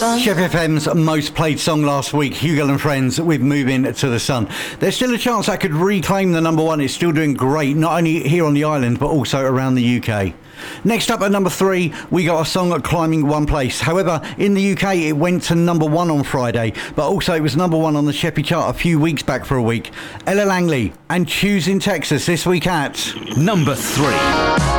Chef FM's most played song last week, Hugo and Friends with Moving to the Sun. There's still a chance I could reclaim the number one. It's still doing great, not only here on the island, but also around the UK. Next up at number 3, we got a song climbing one place. However, in the UK, it went to number 1 on Friday, but also it was number 1 on the Sheppy chart a few weeks back for a week. Ella Langley and Choosing Texas this week at number 3.